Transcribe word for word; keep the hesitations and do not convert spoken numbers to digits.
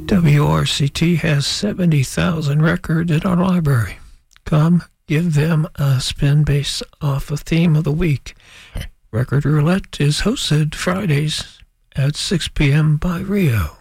W R C T has seventy thousand records in our library. Come give them a spin based off a theme of the week. Record Roulette is hosted Fridays at six p.m. by Rio.